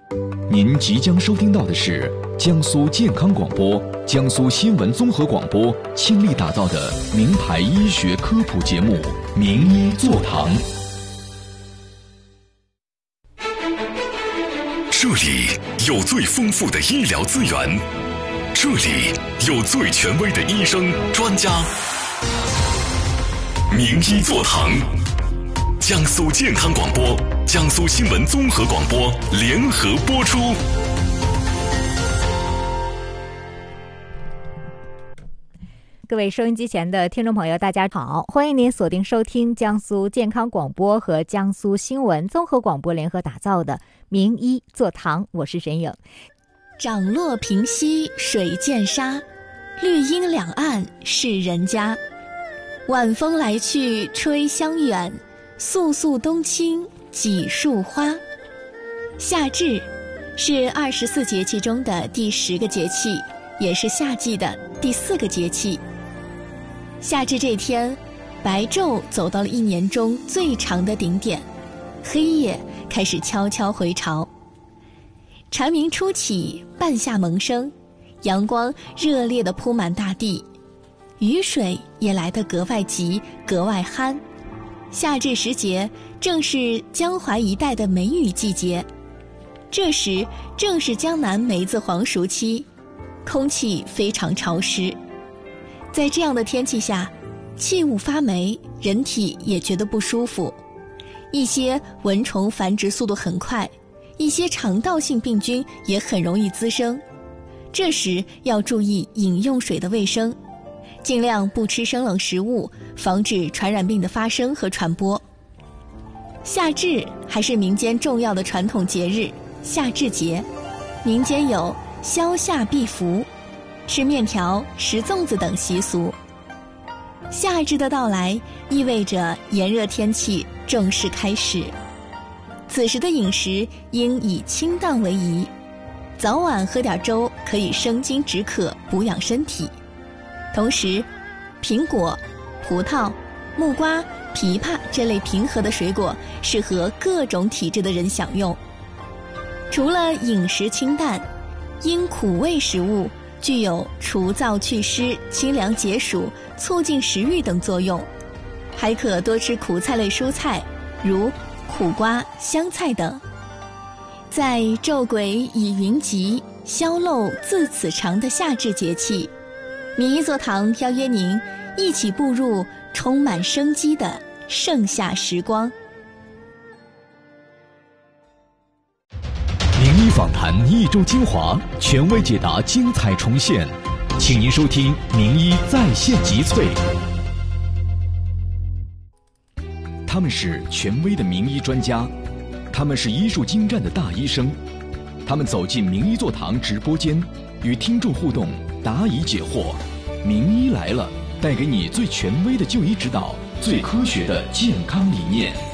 您即将收听到的是江苏健康广播、江苏新闻综合广播倾力打造的名牌医学科普节目《名医座堂》。 这里有最丰富的医疗资源，这里有最权威的医生专家。名医座堂，江苏健康广播、江苏新闻综合广播联合播出。 各位收音机前的听众朋友，大家好，欢迎您锁定收听江苏健康广播和江苏新闻综合广播联合打造的名医座堂，我是沈颖。 涨落平溪水见沙，绿荫两岸是人家。晚风来去吹香远，肃肃冬青几树花。夏至是24节气中的第10个节气，也是夏季的第4个节气。夏至这天，白昼走到了一年中最长的顶点，黑夜开始悄悄回潮。蝉鸣初起，半夏萌生，阳光热烈地铺满大地，雨水也来得格外急，格外憨。夏至时节正是江淮一带的梅雨季节，这时正是江南梅子黄熟期，空气非常潮湿。在这样的天气下，气雾发霉，人体也觉得不舒服，一些蚊虫繁殖速度很快，一些肠道性病菌也很容易滋生。这时要注意饮用水的卫生，尽量不吃生冷食物，防止传染病的发生和传播。夏至还是民间重要的传统节日，夏至节，民间有消夏避伏、吃面条、食粽子等习俗。夏至的到来意味着炎热天气正式开始，此时的饮食应以清淡为宜，早晚喝点粥可以生津止渴，补养身体。同时，苹果、葡萄、木瓜、枇杷这类平和的水果适合各种体质的人享用。除了饮食清淡，因苦味食物具有除燥祛湿、清凉解暑、促进食欲等作用，还可多吃苦菜类蔬菜，如苦瓜、香菜等。在昼鬼已云集，宵漏自此长的夏至节气，名医座堂邀约您一起步入充满生机的盛夏时光。 名医访谈一周精华，权威解答精彩重现，请您收听名医在线集萃。他们是权威的名医专家，他们是医术精湛的大医生，他们走进名医座堂直播间，与听众互动，答疑解惑。名医来了，带给你最权威的就医指导，最科学的健康理念。